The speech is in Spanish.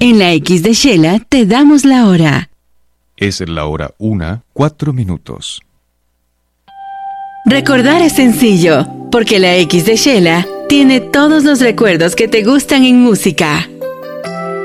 En la X de Shela te damos la hora. Es la hora 1:04. Recordar es sencillo, porque la X de Shela tiene todos los recuerdos que te gustan en música.